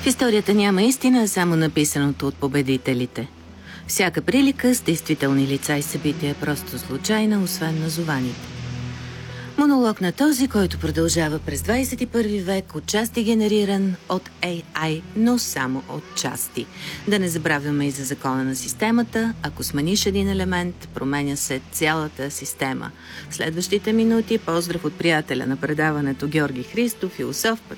В историята няма истина, а само написаното от победителите. Всяка прилика с действителни лица и събития е просто случайна, освен назованите. Монолог на този, който продължава през 21 век, отчасти генериран от AI, но само от части. Да не забравяме и за закона на системата. Ако смениш един елемент, променя се цялата система. В следващите минути поздрав от приятеля на предаването Георги Христов, философ,